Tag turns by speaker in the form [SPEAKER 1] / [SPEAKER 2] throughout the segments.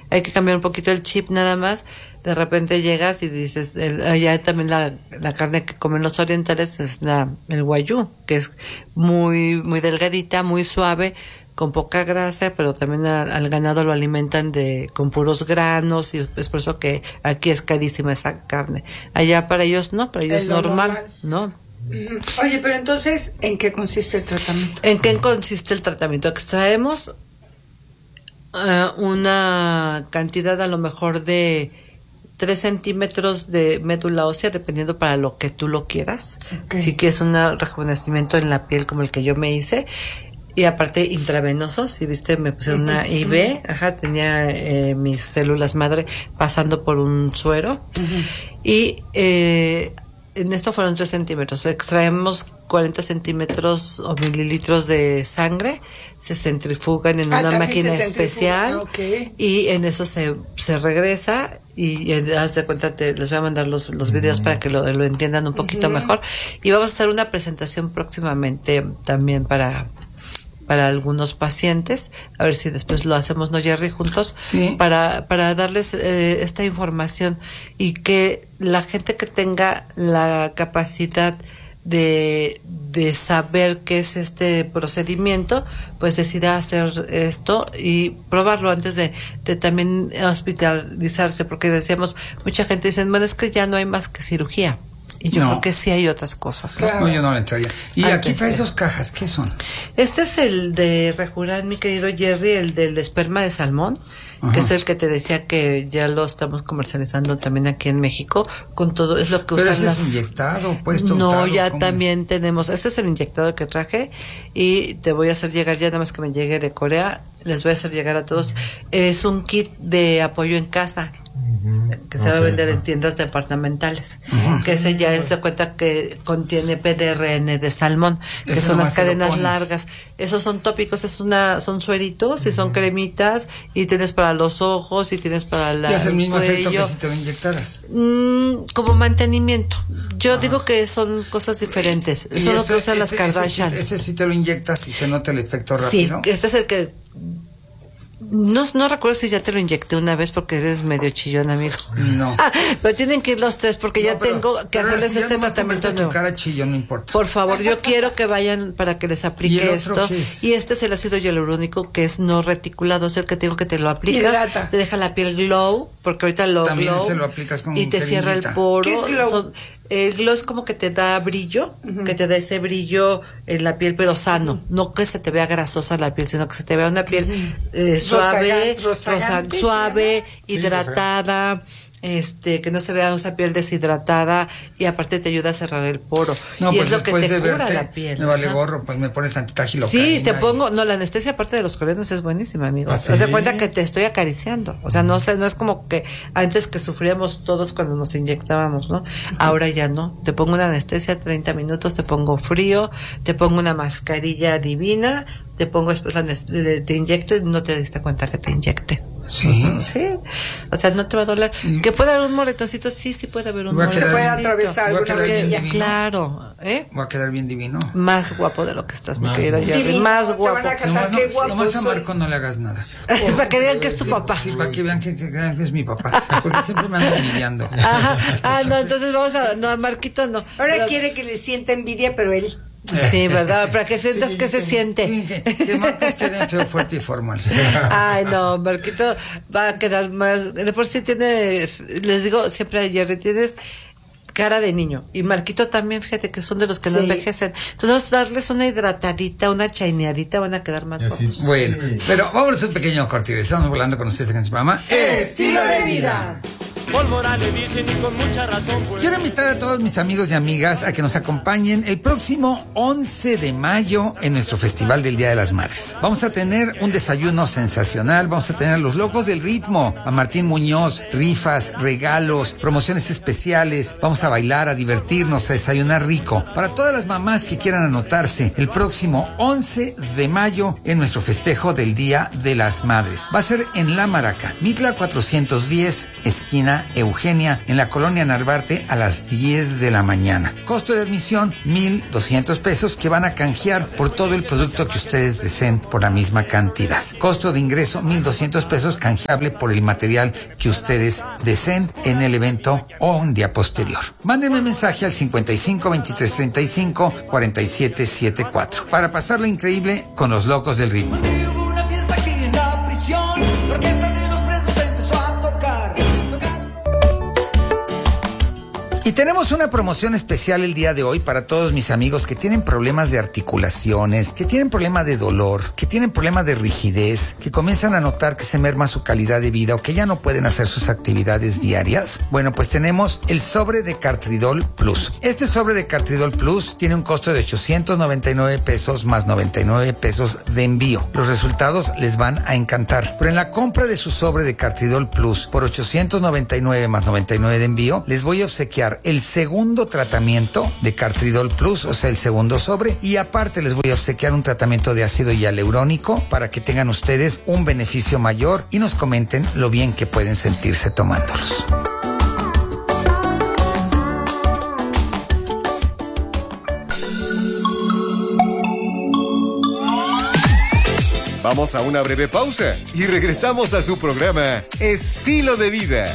[SPEAKER 1] hay que cambiar un poquito el chip nada más. De repente llegas y dices, allá también la carne que comen los orientales es el wagyu, que es muy, muy delgadita, muy suave, con poca grasa, pero también al ganado lo alimentan con puros granos, y es por eso que aquí es carísima esa carne. Allá para ellos no, para ellos es normal, ¿no?
[SPEAKER 2] Oye, pero entonces, ¿en qué consiste el tratamiento?
[SPEAKER 1] ¿En qué consiste el tratamiento? Extraemos una cantidad a lo mejor de 3 centímetros de médula ósea, dependiendo para lo que tú lo quieras. Okay. Si quieres un rejuvenecimiento en la piel como el que yo me hice, y aparte intravenoso, si viste, me pusieron una IV, tenía mis células madre pasando por un suero, y en esto fueron 3 centímetros. Extraemos 40 centímetros o mililitros de sangre, se centrifugan en una máquina especial, y en eso se regresa, y haz de cuenta, les voy a mandar los videos para que lo entiendan un poquito mejor, y vamos a hacer una presentación próximamente también para algunos pacientes, a ver si después lo hacemos, ¿no, Jerry? Juntos, sí, para darles esta información, y que la gente que tenga la capacidad de saber qué es este procedimiento, pues decida hacer esto y probarlo antes de también hospitalizarse, porque decíamos, mucha gente dice, bueno, es que ya no hay más que cirugía. Y yo creo que sí hay otras cosas, ¿no?
[SPEAKER 3] Claro. No, yo no le entraría. Y aquí traes 2 cajas, ¿qué son?
[SPEAKER 1] Este es el de Rejuran, mi querido Jerry, el del esperma de salmón, que es el que te decía que ya lo estamos comercializando también aquí en México, con todo, es lo que usan.
[SPEAKER 3] ¿Pero ese es inyectado, puesto?
[SPEAKER 1] No, ya también tenemos, este es el inyectado que traje, y te voy a hacer llegar, ya nada más que me llegue de Corea, les voy a hacer llegar a todos, es un kit de apoyo en casa, que se va a vender en tiendas departamentales, que ese ya se cuenta que contiene PDRN de salmón, que son las cadenas largas. Esos son tópicos, son sueritos y son cremitas, y tienes para los ojos y tienes para la.
[SPEAKER 3] ¿Y es el mismo efecto que si te lo inyectaras?
[SPEAKER 1] Como mantenimiento. Yo digo que son cosas diferentes. Eso es lo que usan las Kardashian.
[SPEAKER 3] Ese sí te lo inyectas y se nota el efecto rápido.
[SPEAKER 1] Sí, este es el que. No recuerdo si ya te lo inyecté una vez, porque eres medio chillón, amigo.
[SPEAKER 3] No.
[SPEAKER 1] Pero tienen que ir los 3, porque ya tengo que hacerles este tratamiento nuevo.
[SPEAKER 3] Cara chillón, no importa.
[SPEAKER 1] Por favor, yo quiero que vayan para que les aplique esto. Y este es el ácido hialurónico, que es no reticulado, es el que tengo que te lo aplicas. Hidrata. Te deja la piel glow, porque ahorita
[SPEAKER 3] también se lo aplicas con
[SPEAKER 1] y te cierra el poro.
[SPEAKER 2] ¿Qué es glow?
[SPEAKER 1] El glow es como que te da brillo, que te da ese brillo en la piel, pero sano, no que se te vea grasosa la piel, sino que se te vea una piel suave, hidratada, que no se vea esa piel deshidratada, y aparte te ayuda a cerrar el poro.
[SPEAKER 3] No,
[SPEAKER 1] y
[SPEAKER 3] pues
[SPEAKER 1] es lo que te
[SPEAKER 3] de
[SPEAKER 1] cura
[SPEAKER 3] verte,
[SPEAKER 1] la piel.
[SPEAKER 3] Me vale gorro, pues me pones antitágilocaína.
[SPEAKER 1] Sí, te pongo, la anestesia aparte de los coreanos es buenísima, amigo. ¿Sí? Haz de cuenta que te estoy acariciando. O sea, no es como que antes que sufríamos todos cuando nos inyectábamos, ¿no? Ahora ya no. Te pongo una anestesia 30 minutos, te pongo frío, te pongo una mascarilla divina, te pongo después te inyecto y no te diste cuenta que te inyecté.
[SPEAKER 3] Sí.
[SPEAKER 1] Sí. O sea, no te va a doler. ¿Que puede haber un moretoncito? Sí puede haber un moretoncito.
[SPEAKER 2] Se puede atravesar alguna
[SPEAKER 1] villa. Claro.
[SPEAKER 3] Va a quedar bien divino.
[SPEAKER 1] Más guapo de lo que estás, mi querido Jerry. Más guapo.
[SPEAKER 2] Te van a cantar, qué guapo.
[SPEAKER 3] Nomás a Marco no le hagas nada.
[SPEAKER 1] Para que vean que es tu papá.
[SPEAKER 3] Sí, para que vean que es mi papá. Porque siempre me anda humillando.
[SPEAKER 1] No, entonces a Marquito no.
[SPEAKER 2] Ahora quiere que le sienta envidia, pero él.
[SPEAKER 1] Sí, ¿verdad? Para que sientas que se siente.
[SPEAKER 3] Sí, que Marcos quede feo, fuerte y formal.
[SPEAKER 1] Ay, no, Marquito va a quedar más. De por sí les digo siempre a Jerry, tienes cara de niño. Y Marquito también, fíjate que son de los que no envejecen. Entonces vamos a darles una hidratadita, una chaineadita, van a quedar más guapos.
[SPEAKER 3] Bueno, pero vámonos a un pequeño corte. Estamos volando con ustedes en su programa
[SPEAKER 2] Estilo de Vida.
[SPEAKER 4] Pólvora le dicen y con mucha razón, pues.
[SPEAKER 3] Quiero invitar a todos mis amigos y amigas a que nos acompañen el próximo 11 de mayo en nuestro Festival del Día de las Madres. Vamos a tener un desayuno sensacional, vamos a tener a los locos del ritmo, a Martín Muñoz, rifas, regalos, promociones especiales, vamos a bailar, a divertirnos, a desayunar rico. Para todas las mamás que quieran anotarse el próximo 11 de mayo en nuestro festejo del Día de las Madres. Va a ser en La Maraca, Mitla 410, esquina Avenida Eugenia, en la colonia Narvarte, a las 10 de la mañana. Costo de admisión, 1,200 pesos, que van a canjear por todo el producto que ustedes deseen por la misma cantidad. Costo de ingreso, 1,200 pesos, canjeable por el material que ustedes deseen en el evento o un día posterior. Mándenme mensaje al 55 23 35 47 74 para pasarla increíble con los locos del ritmo. Y tenemos una promoción especial el día de hoy para todos mis amigos que tienen problemas de articulaciones, que tienen problema de dolor, que tienen problema de rigidez, que comienzan a notar que se merma su calidad de vida o que ya no pueden hacer sus actividades diarias. Bueno, pues tenemos el sobre de Cartridol Plus. Este sobre de Cartridol Plus tiene un costo de 899 pesos más 99 pesos de envío. Los resultados les van a encantar. Pero en la compra de su sobre de Cartridol Plus por 899 más 99 de envío, les voy a obsequiar el segundo tratamiento de Cartridol Plus, o sea, el segundo sobre, y aparte les voy a obsequiar un tratamiento de ácido hialurónico para que tengan ustedes un beneficio mayor y nos comenten lo bien que pueden sentirse tomándolos.
[SPEAKER 5] Vamos a una breve pausa y regresamos a su programa Estilo de Vida.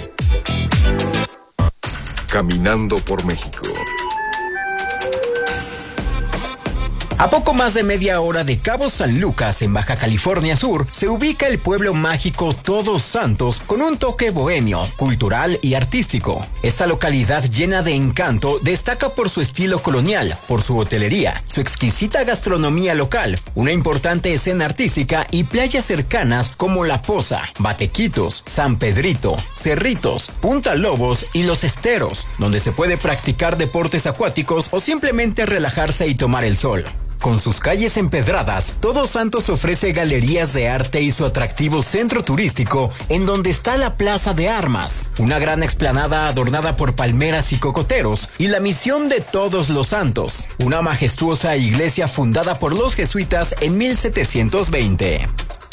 [SPEAKER 5] Caminando por México.
[SPEAKER 6] A poco más de media hora de Cabo San Lucas, en Baja California Sur, se ubica el pueblo mágico Todos Santos con un toque bohemio, cultural y artístico. Esta localidad llena de encanto destaca por su estilo colonial, por su hotelería, su exquisita gastronomía local, una importante escena artística y playas cercanas como La Poza, Batequitos, San Pedrito, Cerritos, Punta Lobos y Los Esteros, donde se puede practicar deportes acuáticos o simplemente relajarse y tomar el sol. Con sus calles empedradas, Todos Santos ofrece galerías de arte y su atractivo centro turístico, en donde está la Plaza de Armas, una gran explanada adornada por palmeras y cocoteros, y la Misión de Todos los Santos, una majestuosa iglesia fundada por los jesuitas en 1720.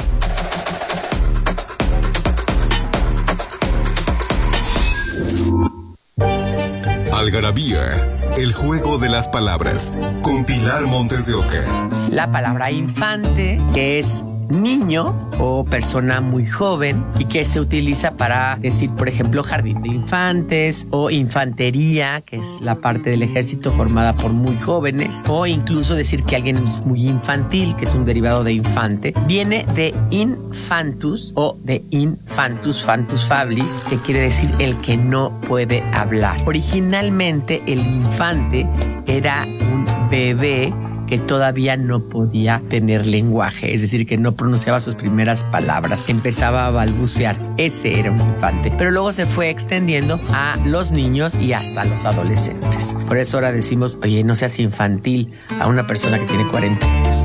[SPEAKER 5] Algarabía, el juego de las palabras, con Pilar Montes de Oca.
[SPEAKER 7] La palabra infante, que es niño o persona muy joven y que se utiliza para decir, por ejemplo, jardín de infantes o infantería, que es la parte del ejército formada por muy jóvenes, o incluso decir que alguien es muy infantil, que es un derivado de infante. Viene de infantus o de infantus, fantus fablis, que quiere decir el que no puede hablar. Originalmente el infante era un bebé que todavía no podía tener lenguaje, es decir, que no pronunciaba sus primeras palabras, empezaba a balbucear. Ese era un infante, pero luego se fue extendiendo a los niños y hasta los adolescentes. Por eso ahora decimos, oye, no seas infantil a una persona que tiene 40 años.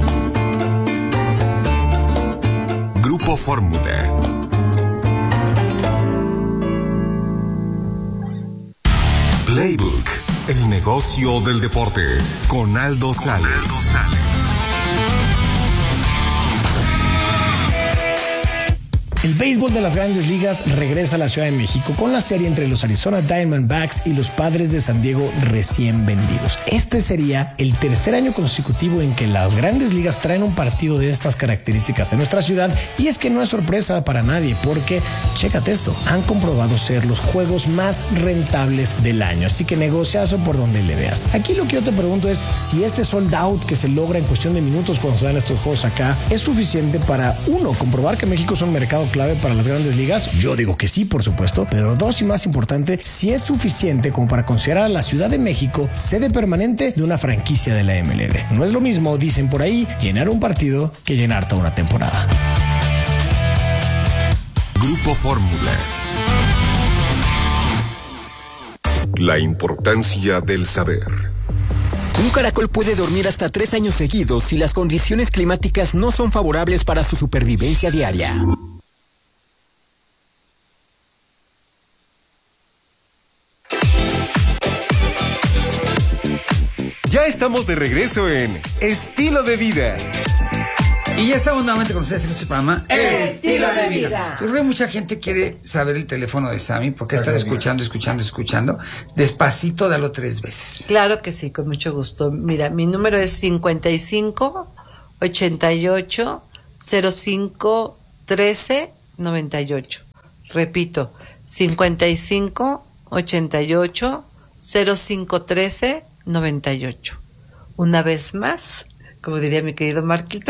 [SPEAKER 5] Grupo Fórmula. Playbook, el negocio del deporte, con Aldo Sales.
[SPEAKER 8] El béisbol de las Grandes Ligas regresa a la Ciudad de México con la serie entre los Arizona Diamondbacks y los Padres de San Diego recién vendidos. Este sería el tercer año consecutivo en que las Grandes Ligas traen un partido de estas características en nuestra ciudad, y es que no es sorpresa para nadie porque, chécate esto, han comprobado ser los juegos más rentables del año, así que negociazo por donde le veas. Aquí lo que yo te pregunto es si este sold out que se logra en cuestión de minutos cuando se dan estos juegos acá es suficiente para, uno, comprobar que México es un mercado clave para las Grandes Ligas. Yo digo que sí, por supuesto, pero dos, y más importante, si es suficiente como para considerar a la Ciudad de México sede permanente de una franquicia de la MLB. No es lo mismo, dicen por ahí, llenar un partido que llenar toda una temporada.
[SPEAKER 5] Grupo Fórmula. La importancia del saber.
[SPEAKER 6] Un caracol puede dormir hasta 3 años seguidos si las condiciones climáticas no son favorables para su supervivencia diaria.
[SPEAKER 5] Ya estamos de regreso en Estilo de Vida.
[SPEAKER 3] Y ya estamos nuevamente con ustedes en este programa
[SPEAKER 1] Estilo de Vida.
[SPEAKER 3] Yo creo que mucha gente quiere saber el teléfono de Sammy porque está escuchando. Despacito, dalo 3 veces.
[SPEAKER 1] Claro que sí, con mucho gusto. Mira, mi número es 55 88 05 13 98. Repito, 55 88 05 13 98. Una vez más, como diría mi querido Marquito,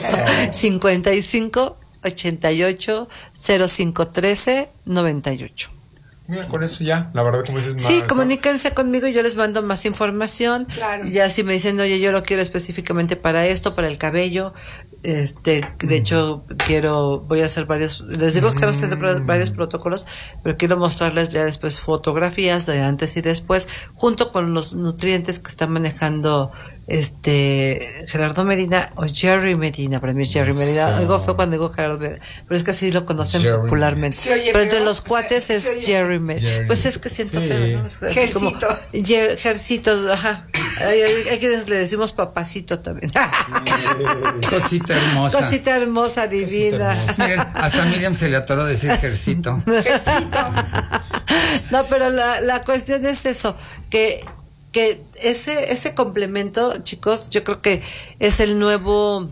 [SPEAKER 1] 55 88 05 13 98.
[SPEAKER 9] Mira, con eso ya, la verdad, como dices, más.
[SPEAKER 1] Sí, comuníquense conmigo y yo les mando más información.
[SPEAKER 2] Claro.
[SPEAKER 1] Ya si me dicen, oye, yo lo quiero específicamente para esto, para el cabello. De hecho, voy a hacer les digo que estamos haciendo varios protocolos, pero quiero mostrarles ya después fotografías de antes y después, junto con los nutrientes que está manejando Gerardo Medina o Jerry Medina. Para mí es Jerry Medina. Oigo feo cuando digo Gerardo Medina, pero es que así lo conocen
[SPEAKER 9] Jerry
[SPEAKER 1] popularmente.
[SPEAKER 2] Medina.
[SPEAKER 1] Pero entre los cuates es Jerry Medina. Pues es que siento feo, ¿no? Es así como Jercito, ajá. Hay quienes le decimos papacito también.
[SPEAKER 3] Cosita hermosa.
[SPEAKER 1] Cosita hermosa, divina.
[SPEAKER 3] Miren, hasta a Miriam se le atoró decir Jercito.
[SPEAKER 1] No, pero la cuestión es eso, que ese complemento, chicos, yo creo que es el nuevo,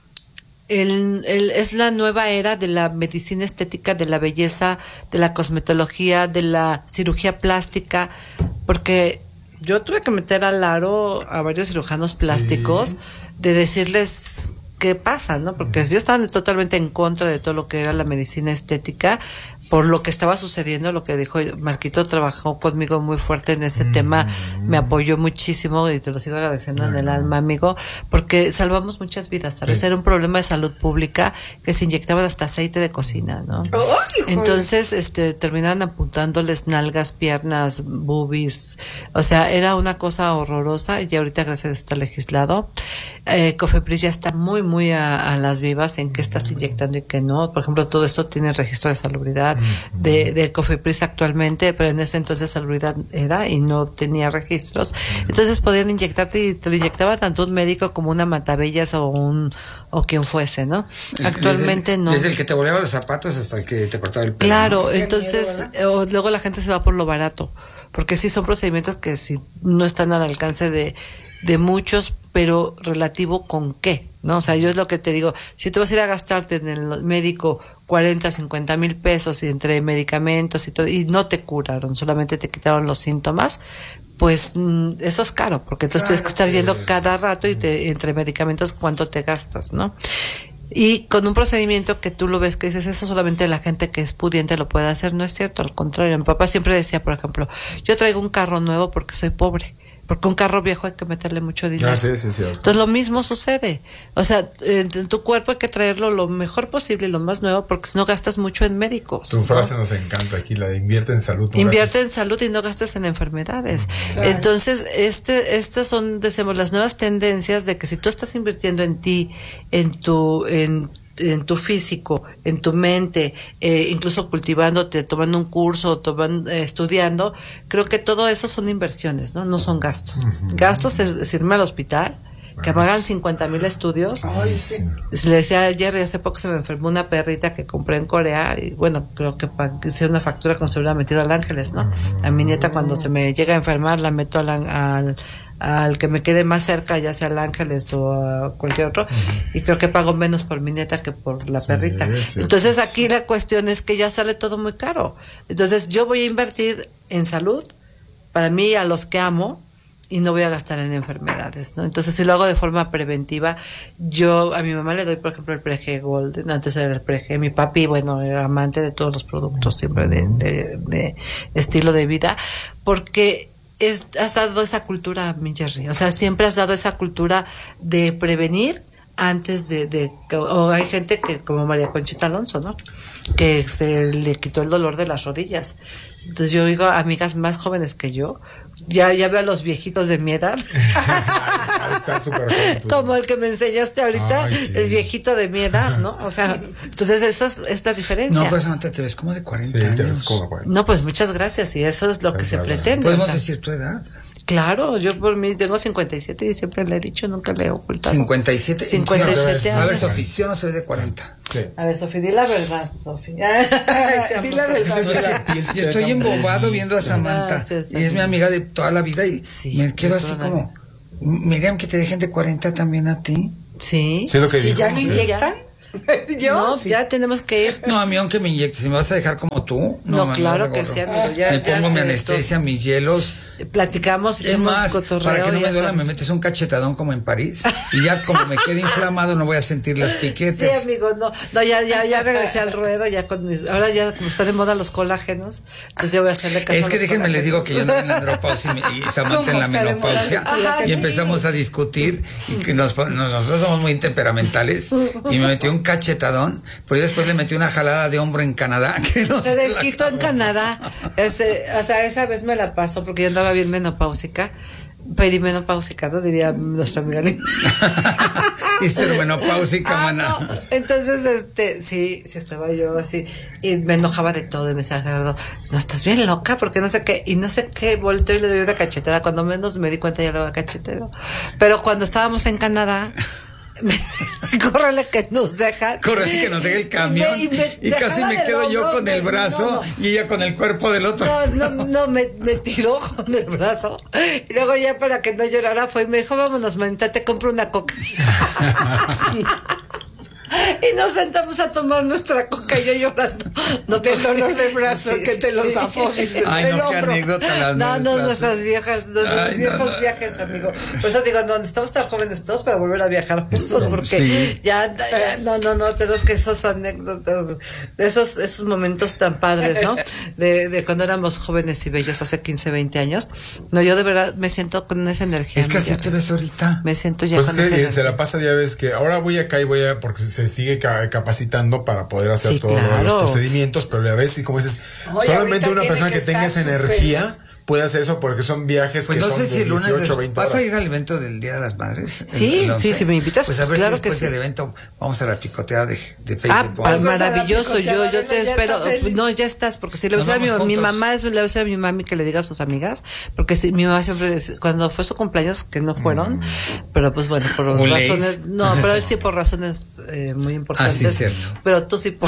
[SPEAKER 1] es la nueva era de la medicina estética, de la belleza, de la cosmetología, de la cirugía plástica, porque yo tuve que meter al aro a varios cirujanos plásticos de decirles qué pasa, ¿no? Porque yo estaba totalmente en contra de todo lo que era la medicina estética, por lo que estaba sucediendo, lo que dijo Marquito, trabajó conmigo muy fuerte en ese tema, me apoyó muchísimo y te lo sigo agradeciendo en el alma, amigo, porque salvamos muchas vidas, ¿sabes? Era un problema de salud pública que se inyectaban hasta aceite de cocina, ¿no? Entonces, terminaban apuntándoles nalgas, piernas, boobies, o sea, era una cosa horrorosa y ahorita gracias a Dios está legislado. Cofepris ya está muy a las vivas en qué estás inyectando y qué no. Por ejemplo, todo esto tiene registro de salubridad de Cofepris actualmente, pero en ese entonces salubridad era y no tenía registros. Entonces podían inyectarte y te lo inyectaba tanto un médico como una Matabellas o quien fuese, ¿no? Actualmente no.
[SPEAKER 3] Desde el que te volaba los zapatos hasta el que te cortaba el pelo.
[SPEAKER 1] Claro,
[SPEAKER 3] ¿no?
[SPEAKER 1] entonces luego la gente se va por lo barato, porque sí son procedimientos que sí no están al alcance de muchos, pero relativo con qué, ¿no? O sea, yo es lo que te digo, si tú vas a ir a gastarte en el médico 40, 50 mil pesos y entre medicamentos y todo, y no te curaron, solamente te quitaron los síntomas, pues eso es caro, porque entonces tienes que estar yendo cada rato y entre medicamentos cuánto te gastas, ¿no? Y con un procedimiento que tú lo ves que dices, eso solamente la gente que es pudiente lo puede hacer, no es cierto, al contrario. Mi papá siempre decía, por ejemplo, yo traigo un carro nuevo porque soy pobre, porque un carro viejo hay que meterle mucho dinero.
[SPEAKER 9] Sí, cierto.
[SPEAKER 1] Entonces lo mismo sucede, o sea, en tu cuerpo hay que traerlo lo mejor posible y lo más nuevo, porque si no gastas mucho en médicos.
[SPEAKER 9] Tu frase nos encanta aquí, la de invierte en salud.
[SPEAKER 1] Invierte en salud y no gastes en enfermedades. Claro. Entonces, estas son, decimos, las nuevas tendencias de que si tú estás invirtiendo en ti, en tu físico, en tu mente, incluso cultivándote, tomando un curso, estudiando, creo que todo eso son inversiones, ¿no? No son gastos. Gastos es irme al hospital, que pagan 50,000 estudios.
[SPEAKER 2] Ay, sí.
[SPEAKER 1] Le decía ayer, hace poco se me enfermó una perrita que compré en Corea y bueno, creo que hice una factura como se hubiera metido al Ángeles, ¿no? A mi nieta cuando se me llega a enfermar la meto al que me quede más cerca, ya sea al Ángeles o a cualquier otro, y creo que pago menos por mi nieta que por la perrita. Sí. Entonces aquí la cuestión es que ya sale todo muy caro. Entonces yo voy a invertir en salud para mí, a los que amo, y no voy a gastar en enfermedades, ¿no? Entonces, si lo hago de forma preventiva, yo a mi mamá le doy, por ejemplo, el Prege Gold, antes era el Prege, mi papi, bueno, era amante de todos los productos siempre de estilo de vida, porque has dado esa cultura, mi Jerry, o sea, siempre has dado esa cultura de prevenir antes o hay gente que, como María Conchita Alonso, ¿no? Que se le quitó el dolor de las rodillas. Entonces yo digo, amigas más jóvenes que yo, ya veo a los viejitos de mi edad.
[SPEAKER 9] Está súper joven,
[SPEAKER 1] como el que me enseñaste ahorita. Ay, sí. El viejito de mi edad, ¿no? O sea, entonces eso es la diferencia.
[SPEAKER 3] No, pues Samantha, te ves como de 40 años.
[SPEAKER 9] Te ves como 40.
[SPEAKER 1] No, pues muchas gracias, y eso es lo que se pretende.
[SPEAKER 3] ¿Podemos decir tu edad?
[SPEAKER 1] Claro, yo por mí tengo 57 y siempre le he dicho, nunca le he ocultado.
[SPEAKER 3] 57.
[SPEAKER 1] 57
[SPEAKER 3] A ver,
[SPEAKER 1] años.
[SPEAKER 3] Sofía, yo no soy de 40.
[SPEAKER 9] Sí.
[SPEAKER 1] A ver, Sofía, di la verdad, Sofía. Di la verdad.
[SPEAKER 3] Es que yo estoy embobado viendo a Samantha.
[SPEAKER 1] Gracias,
[SPEAKER 3] y es mi amiga de toda la vida y
[SPEAKER 1] Sí,
[SPEAKER 3] me quedo
[SPEAKER 1] de
[SPEAKER 3] así
[SPEAKER 1] toda la
[SPEAKER 3] como, Miriam, que te dejen de 40 también a ti.
[SPEAKER 1] Sí.
[SPEAKER 9] Sí, lo que
[SPEAKER 2] Si
[SPEAKER 9] dijo.
[SPEAKER 2] ya no inyectan. Yo
[SPEAKER 1] No,
[SPEAKER 2] sí.
[SPEAKER 1] ya tenemos que ir.
[SPEAKER 3] No, a mí aunque me inyectes, si me vas a dejar como tú.
[SPEAKER 1] No,
[SPEAKER 3] me
[SPEAKER 1] claro
[SPEAKER 3] muero,
[SPEAKER 1] que
[SPEAKER 3] gordo.
[SPEAKER 1] sí, amigo. Ya,
[SPEAKER 3] Me pongo mi anestesia, mis hielos.
[SPEAKER 1] Platicamos,
[SPEAKER 3] Es
[SPEAKER 1] echamos
[SPEAKER 3] más,
[SPEAKER 1] cotorreo,
[SPEAKER 3] para que no
[SPEAKER 1] ya
[SPEAKER 3] me duela,
[SPEAKER 1] sabes.
[SPEAKER 3] me metes un cachetadón como en París. Y ya como me quede inflamado, no voy a sentir los piquetes.
[SPEAKER 1] Sí, amigo, ya regresé al ruedo, ya con mis, ahora ya como está de moda los colágenos, entonces yo voy a hacerle caso.
[SPEAKER 3] Es
[SPEAKER 1] a
[SPEAKER 3] que
[SPEAKER 1] los
[SPEAKER 3] déjenme les digo
[SPEAKER 1] colágenos.
[SPEAKER 3] que yo andaba en la andropausia y Samantha en la
[SPEAKER 2] ¿Cómo está de moda
[SPEAKER 3] menopausia.
[SPEAKER 2] los colágenos?
[SPEAKER 3] Y empezamos a discutir y que nosotros somos muy temperamentales. Y me metió un cachetadón, pero yo después le metí una jalada de hombro en Canadá. Que no
[SPEAKER 1] Se
[SPEAKER 3] sé la
[SPEAKER 1] desquitó en Canadá. O sea, esa vez me la pasó porque yo andaba bien menopáusica. Perimenopáusica, ¿no? Diría nuestra amiga Linda.
[SPEAKER 3] Histermenopáusica, mana.
[SPEAKER 1] No. Entonces, sí estaba yo así. Y me enojaba de todo. Y me decía, Gerardo, no estás bien loca, porque no sé qué. Y no sé qué, volteo y le doy una cachetada. Cuando menos me di cuenta ya le daba cachetero. Pero cuando estábamos en Canadá, córrele que nos dejan.
[SPEAKER 3] Corre que nos deje el camión. Y casi
[SPEAKER 1] dejaba
[SPEAKER 3] me
[SPEAKER 1] del
[SPEAKER 3] quedo yo
[SPEAKER 1] hombro,
[SPEAKER 3] con el brazo y ella con el cuerpo del otro.
[SPEAKER 1] No, me tiró con el brazo. Y luego ya para que no llorara fue y me dijo, vámonos, manita, te compro una coca. Y nos sentamos a tomar nuestra coca y yo llorando. No,
[SPEAKER 2] Del dolor del brazo
[SPEAKER 1] Sí,
[SPEAKER 2] que te lo
[SPEAKER 1] sí.
[SPEAKER 2] zafó. Dice,
[SPEAKER 3] Ay,
[SPEAKER 2] del
[SPEAKER 3] no, qué
[SPEAKER 2] hombro.
[SPEAKER 3] anécdota las
[SPEAKER 1] No,
[SPEAKER 3] nuestras.
[SPEAKER 1] nuestras viejas, nuestros
[SPEAKER 3] Ay, no,
[SPEAKER 1] viejos
[SPEAKER 3] no.
[SPEAKER 1] viajes, amigo. Por eso digo, no, estamos tan jóvenes todos para volver a viajar juntos, porque
[SPEAKER 3] Sí.
[SPEAKER 1] ya, no, tenemos que esas anécdotas, esos momentos tan padres, ¿no? De cuando éramos jóvenes y bellos hace 15, 20 años. No, yo de verdad me siento con esa energía.
[SPEAKER 3] Es que así
[SPEAKER 1] amiga.
[SPEAKER 3] te ves ahorita.
[SPEAKER 1] Me siento ya
[SPEAKER 9] Pues
[SPEAKER 1] con
[SPEAKER 9] es
[SPEAKER 1] esa
[SPEAKER 9] que
[SPEAKER 1] energía.
[SPEAKER 9] se la pasa, ya ves que ahora voy acá y voy a, porque se sigue capacitando para poder hacer
[SPEAKER 1] Sí,
[SPEAKER 9] todos
[SPEAKER 1] claro.
[SPEAKER 9] los procedimientos, pero a veces, como dices,
[SPEAKER 2] Oye,
[SPEAKER 9] solamente
[SPEAKER 2] ahorita
[SPEAKER 9] una
[SPEAKER 2] tiene
[SPEAKER 9] persona
[SPEAKER 2] que
[SPEAKER 9] que tenga esa
[SPEAKER 2] estar
[SPEAKER 9] energía puede hacer eso porque son viajes
[SPEAKER 3] Pues
[SPEAKER 9] que
[SPEAKER 3] no
[SPEAKER 9] son
[SPEAKER 3] sé si
[SPEAKER 9] de
[SPEAKER 3] el lunes
[SPEAKER 9] 18, 20
[SPEAKER 3] vas
[SPEAKER 9] horas.
[SPEAKER 3] a ir al evento del Día de las Madres.
[SPEAKER 1] Sí,
[SPEAKER 3] el 11.
[SPEAKER 1] sí, si me invitas,
[SPEAKER 3] pues a ver
[SPEAKER 1] claro
[SPEAKER 3] si
[SPEAKER 1] que
[SPEAKER 3] después
[SPEAKER 1] sí.
[SPEAKER 3] del evento vamos a la picoteada de
[SPEAKER 1] Ah,
[SPEAKER 3] Facebook.
[SPEAKER 1] maravilloso, yo te
[SPEAKER 2] Ya
[SPEAKER 1] espero.
[SPEAKER 2] está feliz.
[SPEAKER 1] No, ya estás, porque si le voy
[SPEAKER 3] Nos
[SPEAKER 1] a decir a
[SPEAKER 3] vamos
[SPEAKER 1] mi
[SPEAKER 3] juntos.
[SPEAKER 1] mamá, le voy a decir a mi mami que le diga a sus amigas, porque si, mi mamá siempre decía, cuando fue su cumpleaños, que no fueron, pero pues bueno, por
[SPEAKER 3] Uleis.
[SPEAKER 1] razones, no, pero él sí por razones muy importantes.
[SPEAKER 3] Ah, sí, cierto.
[SPEAKER 1] Pero tú sí por...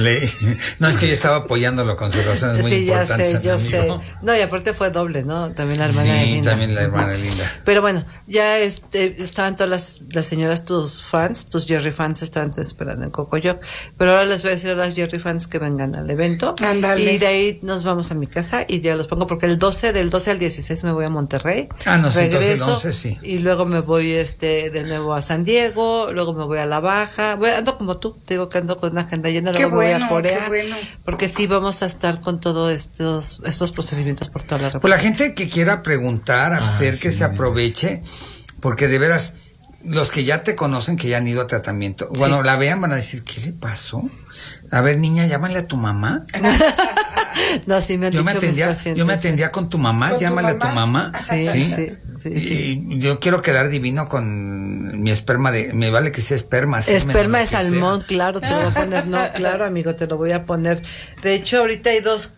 [SPEAKER 3] No, es que yo estaba apoyándolo con sus razones muy
[SPEAKER 1] Sí, ya
[SPEAKER 3] importantes.
[SPEAKER 1] sé,
[SPEAKER 3] a mi
[SPEAKER 1] yo sé.
[SPEAKER 3] amigo.
[SPEAKER 1] No, y aparte fue doble, ¿no? También la hermana de
[SPEAKER 3] Sí,
[SPEAKER 1] Linda.
[SPEAKER 3] también la hermana linda.
[SPEAKER 1] Pero bueno, ya estaban todas las señoras, tus fans, tus Jerry fans, estaban esperando en Cocoyoc. Pero ahora les voy a decir a las Jerry fans que vengan al evento.
[SPEAKER 2] Ándale.
[SPEAKER 1] Y de ahí nos vamos a mi casa y ya los pongo porque del 12 al 16 me voy a Monterrey.
[SPEAKER 3] Ah, no, sí, entonces el
[SPEAKER 1] Regreso,
[SPEAKER 3] 11 sí.
[SPEAKER 1] Y luego me voy de nuevo a San Diego, luego me voy a La Baja. Ando como tú, te digo que ando con una agenda llena,
[SPEAKER 2] Qué
[SPEAKER 1] luego me voy
[SPEAKER 2] bueno,
[SPEAKER 1] a Corea.
[SPEAKER 2] qué bueno.
[SPEAKER 1] Porque sí vamos a estar con todos estos procedimientos por toda la
[SPEAKER 3] Pues
[SPEAKER 1] República.
[SPEAKER 3] la gente que quiera preguntar, hacer que se aproveche, porque de veras, los que ya te conocen, que ya han ido a tratamiento, cuando la vean van a decir, ¿qué le pasó? A ver, niña, llámale a tu mamá.
[SPEAKER 1] No, sí me han
[SPEAKER 3] Yo me
[SPEAKER 1] dicho mis pacientes,
[SPEAKER 3] yo me atendía con tu mamá,
[SPEAKER 2] ¿Con tu
[SPEAKER 3] llámale a tu
[SPEAKER 2] mamá?
[SPEAKER 3] mamá.
[SPEAKER 1] Sí, sí.
[SPEAKER 3] Y yo quiero quedar divino con mi esperma me vale que sea esperma.
[SPEAKER 1] Esperma de
[SPEAKER 3] semen, lo que
[SPEAKER 1] salmón,
[SPEAKER 3] sea.
[SPEAKER 1] claro, te lo voy a poner. No, claro, amigo, te lo voy a poner. De hecho, ahorita hay dos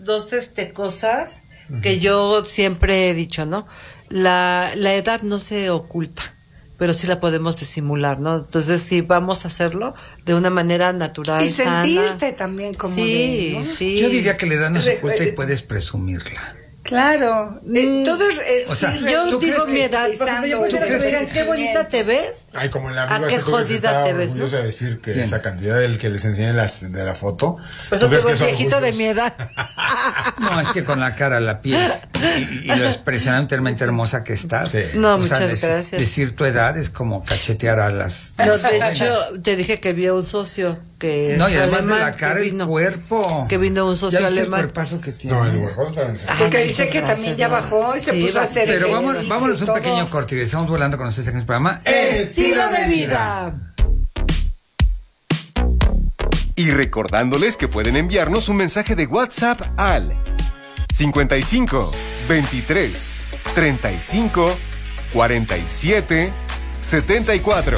[SPEAKER 1] cosas que yo siempre he dicho, ¿no? La edad no se oculta, pero sí la podemos disimular, ¿no? Entonces, sí, vamos a hacerlo de una manera natural,
[SPEAKER 2] Y
[SPEAKER 1] sana.
[SPEAKER 2] sentirte también como
[SPEAKER 1] Sí,
[SPEAKER 2] de, ¿no?
[SPEAKER 1] sí.
[SPEAKER 3] Yo diría que la edad no se oculta y
[SPEAKER 2] Re-
[SPEAKER 3] puedes presumirla.
[SPEAKER 2] Claro, todo es
[SPEAKER 3] O sea,
[SPEAKER 1] Yo
[SPEAKER 3] ¿tú
[SPEAKER 1] digo
[SPEAKER 3] crees
[SPEAKER 1] mi
[SPEAKER 3] que-
[SPEAKER 1] edad, por ejemplo, yo
[SPEAKER 2] ¿tú
[SPEAKER 1] prefiero que me
[SPEAKER 2] crees
[SPEAKER 1] digan, qué bonita te ves.
[SPEAKER 9] Ay, como el
[SPEAKER 1] ¿A
[SPEAKER 9] amigo
[SPEAKER 1] qué
[SPEAKER 9] ese que
[SPEAKER 1] jodida
[SPEAKER 9] estaba
[SPEAKER 1] te ves,
[SPEAKER 9] orgulloso
[SPEAKER 1] no?
[SPEAKER 9] de decir que
[SPEAKER 3] ¿Quién?
[SPEAKER 9] esa cantidad del que les enseñé de la foto.
[SPEAKER 1] Por eso
[SPEAKER 9] ¿tú crees
[SPEAKER 1] digo,
[SPEAKER 9] que
[SPEAKER 1] el
[SPEAKER 9] son
[SPEAKER 1] viejito de
[SPEAKER 9] orgullosos?
[SPEAKER 1] mi edad.
[SPEAKER 3] No, es que con la cara, la piel y lo impresionantemente hermosa que estás.
[SPEAKER 9] Sí.
[SPEAKER 1] No,
[SPEAKER 3] O sea,
[SPEAKER 1] muchas gracias.
[SPEAKER 3] Decir tu edad es como cachetear a las.
[SPEAKER 1] No,
[SPEAKER 3] las
[SPEAKER 1] de
[SPEAKER 3] jóvenes.
[SPEAKER 1] hecho, te dije que vi a un socio que
[SPEAKER 3] No, y
[SPEAKER 1] es
[SPEAKER 3] además de
[SPEAKER 1] alemán,
[SPEAKER 3] la cara,
[SPEAKER 1] que
[SPEAKER 3] el
[SPEAKER 1] vino,
[SPEAKER 3] cuerpo.
[SPEAKER 1] que vino un socio
[SPEAKER 3] ¿Ya viste
[SPEAKER 1] alemán.
[SPEAKER 3] el cuerpazo que tiene?
[SPEAKER 9] No, el huevo para enseñar.
[SPEAKER 2] Porque
[SPEAKER 1] Ay,
[SPEAKER 2] dice
[SPEAKER 1] muchas
[SPEAKER 2] que
[SPEAKER 1] gracias,
[SPEAKER 2] también ya
[SPEAKER 1] no.
[SPEAKER 2] bajó y se
[SPEAKER 1] Sí,
[SPEAKER 2] puso a
[SPEAKER 1] va-
[SPEAKER 2] hacer
[SPEAKER 3] Pero
[SPEAKER 2] ejercicio
[SPEAKER 3] vámonos
[SPEAKER 2] y
[SPEAKER 3] un
[SPEAKER 2] todo.
[SPEAKER 3] pequeño corte y estamos volando con ustedes en el programa
[SPEAKER 1] Estilo de vida.
[SPEAKER 5] Y recordándoles que pueden enviarnos un mensaje de WhatsApp al 55 23 35 47 74.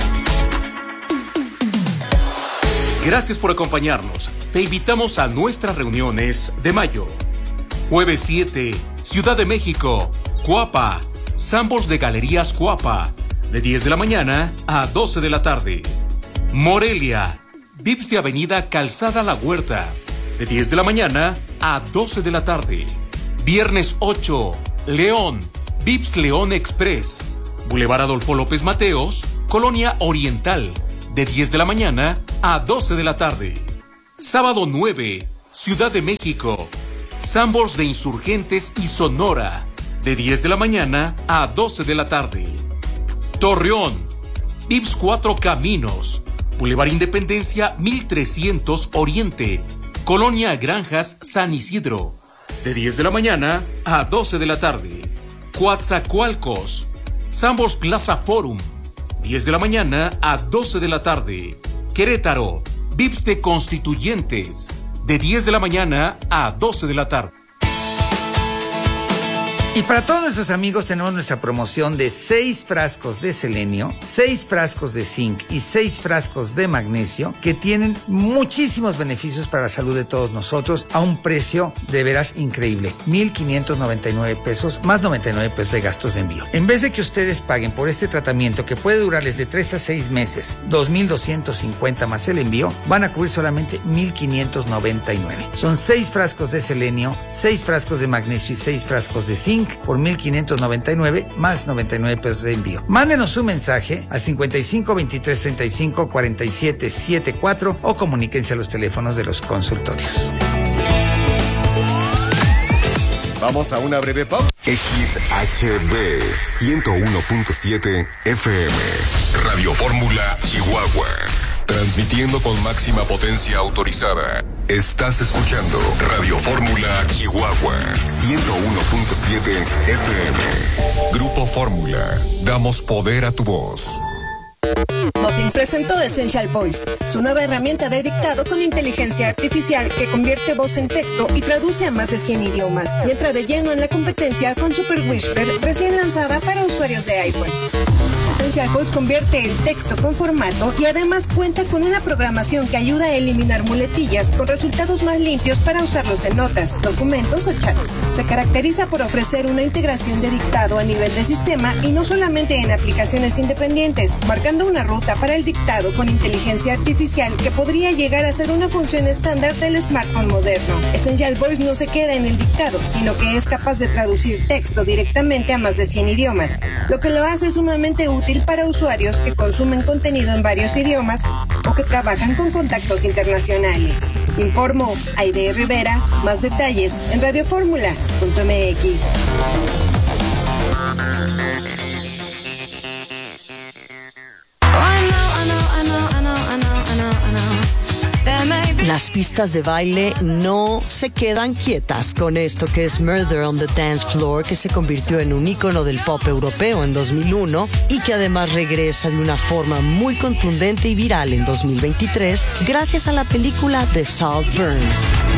[SPEAKER 10] Gracias por acompañarnos. Te invitamos a nuestras reuniones de mayo. Jueves 7, Ciudad de México, Coapa, Sanborns de Galerías Coapa, de 10 de la mañana a 12 de la tarde. Morelia, Vips de Avenida Calzada La Huerta, de 10 de la mañana a 12 de la tarde. Viernes 8, León, Vips León Express, Boulevard Adolfo López Mateos, Colonia Oriental, de 10 de la mañana a 12 de la tarde. Sábado 9, Ciudad de México, Sanborns de Insurgentes y Sonora, de 10 de la mañana a 12 de la tarde. Torreón, Vips Cuatro Caminos, Boulevard Independencia 1300 Oriente, Colonia Granjas San Isidro, de 10 de la mañana a 12 de la tarde. Coatzacoalcos, Sanborns Plaza Forum, 10 de la mañana a 12 de la tarde. Querétaro, Vips de Constituyentes, de 10 de la mañana a 12 de la tarde.
[SPEAKER 3] Y para todos nuestros amigos tenemos nuestra promoción de 6 frascos de selenio, 6 frascos de zinc y 6 frascos de magnesio que tienen muchísimos beneficios para la salud de todos nosotros a un precio de veras increíble. 1,599 pesos más 99 pesos de gastos de envío. En vez de que ustedes paguen por este tratamiento que puede durarles de 3 a 6 meses, 2,250 más el envío, van a cubrir solamente 1,599. Son 6 frascos de selenio, 6 frascos de magnesio y 6 frascos de zinc por 1,599 más 99 pesos de envío. Mándenos su mensaje al 55 23 35 47 74 o comuníquense a los teléfonos de los consultorios.
[SPEAKER 5] Vamos a una breve pausa.
[SPEAKER 11] XHB 101.7 FM Radio Fórmula Chihuahua. Transmitiendo con máxima potencia autorizada. Estás escuchando Radio Fórmula Chihuahua 101.7 FM. Grupo Fórmula. Damos poder a tu voz.
[SPEAKER 12] Nothing presentó Essential Voice, su nueva herramienta de dictado con inteligencia artificial que convierte voz en texto y traduce a más de 100 idiomas. Y entra de lleno en la competencia con Super Whisper, recién lanzada para usuarios de iPhone. Essential Voice convierte el texto con formato y además cuenta con una programación que ayuda a eliminar muletillas con resultados más limpios para usarlos en notas, documentos o chats. Se caracteriza por ofrecer una integración de dictado a nivel de sistema y no solamente en aplicaciones independientes, marcando una ruta para el dictado con inteligencia artificial que podría llegar a ser una función estándar del smartphone moderno. Essential Voice no se queda en el dictado, sino que es capaz de traducir texto directamente a más de 100 idiomas, lo que lo hace sumamente útil para usuarios que consumen contenido en varios idiomas o que trabajan con contactos internacionales. Informó Aide Rivera. Más detalles en radioformula.mx.
[SPEAKER 13] Las pistas de baile no se quedan quietas con esto que es Murder on the Dance Floor, que se convirtió en un ícono del pop europeo en 2001 y que además regresa de una forma muy contundente y viral en 2023 gracias a la película The Saltburn.